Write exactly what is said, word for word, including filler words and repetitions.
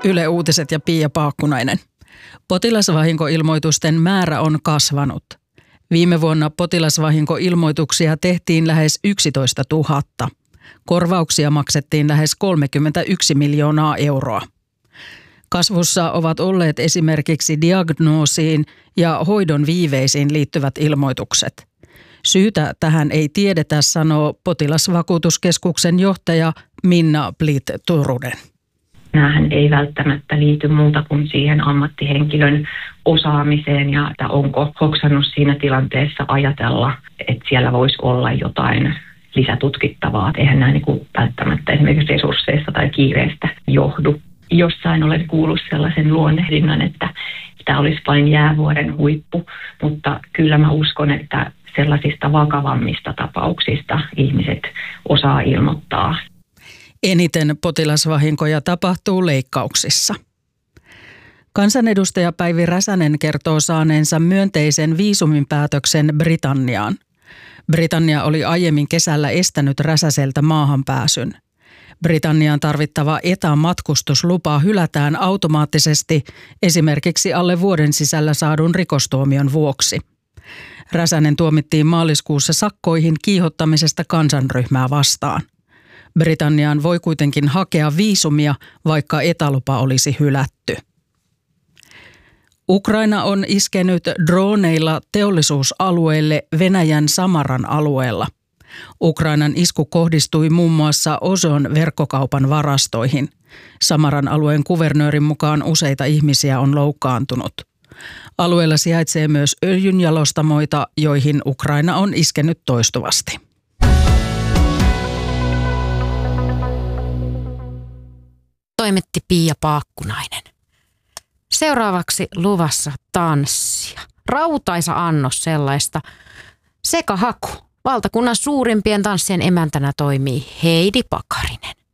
Yle Uutiset ja Pia Paakkunainen. Potilasvahinkoilmoitusten määrä on kasvanut. Viime vuonna potilasvahinkoilmoituksia tehtiin lähes yksitoista tuhatta. Korvauksia maksettiin lähes kolmekymmentäyksi miljoonaa euroa. Kasvussa ovat olleet esimerkiksi diagnoosiin ja hoidon viiveisiin liittyvät ilmoitukset. Syytä tähän ei tiedetä, sanoo Potilasvakuutuskeskuksen johtaja Minna Blit-Turunen. Nämähän ei välttämättä liity muuta kuin siihen ammattihenkilön osaamiseen ja että onko hoksannut siinä tilanteessa ajatella, että siellä voisi olla jotain lisätutkittavaa. Eihän nämä niin kuin välttämättä esimerkiksi resursseista tai kiireestä johdu. Jossain olen kuullut sellaisen luonnehdinnan, että tämä olisi vain jäävuoren huippu, mutta kyllä mä uskon, että sellaisista vakavammista tapauksista ihmiset osaa ilmoittaa. Eniten potilasvahinkoja tapahtuu leikkauksissa. Kansanedustaja Päivi Räsänen kertoo saaneensa myönteisen viisuminpäätöksen Britanniaan. Britannia oli aiemmin kesällä estänyt Räsäseltä maahanpääsyn. Britanniaan tarvittava etämatkustuslupa hylätään automaattisesti esimerkiksi alle vuoden sisällä saadun rikostuomion vuoksi. Räsänen tuomittiin maaliskuussa sakkoihin kiihottamisesta kansanryhmää vastaan. Britanniaan voi kuitenkin hakea viisumia, vaikka etälupa olisi hylätty. Ukraina on iskenyt droneilla teollisuusalueelle Venäjän Samaran alueella. Ukrainan isku kohdistui muun muassa Ozon verkkokaupan varastoihin. Samaran alueen kuvernöörin mukaan useita ihmisiä on loukkaantunut. Alueella sijaitsee myös öljynjalostamoita, joihin Ukraina on iskenyt toistuvasti. Toimitti Pia Paakkunainen. Seuraavaksi luvassa tanssia. Rautaisa annos sellaista. Sekahaku. Valtakunnan suurimpien tanssien emäntänä toimii Heidi Pakarinen.